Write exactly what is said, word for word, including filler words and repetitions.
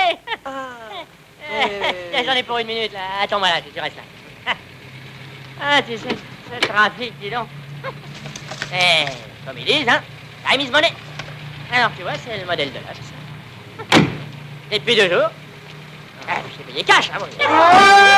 allez. Ah, Tiens, j'en ai pour une minute, là. Attends-moi là, tu restes là. Ah, tu sais, ce trafic, dis donc. Eh, comme ils disent, hein, time is money. Alors, tu vois, c'est le modèle de l'os. Depuis deux jours, ah, je t'ai payé cash, hein, moi.